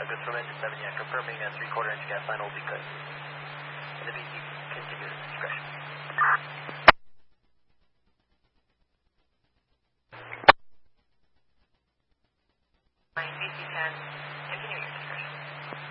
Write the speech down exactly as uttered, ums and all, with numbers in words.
uh, good from engine seven, yeah, confirming a three-quarter inch gas line will be good. And the B C continue at discretion.